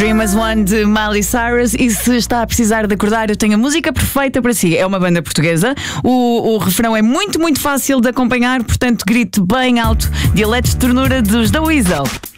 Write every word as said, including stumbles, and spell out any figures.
Dream as One de Miley Cyrus. E se está a precisar de acordar, eu tenho a música perfeita para si. É uma banda portuguesa. O, o refrão é muito, muito fácil de acompanhar, portanto grite bem alto. Dialetos de ternura dos da Weasel.